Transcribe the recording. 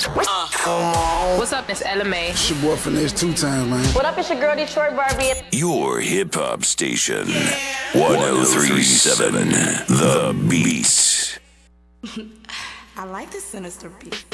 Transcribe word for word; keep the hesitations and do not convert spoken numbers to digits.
What's up, Miss Ella May? It's your boy Finesse two times, man. What up, it's your girl Detroit Barbie. Your hip hop station. one oh three point seven The Beat. I like this sinister beat.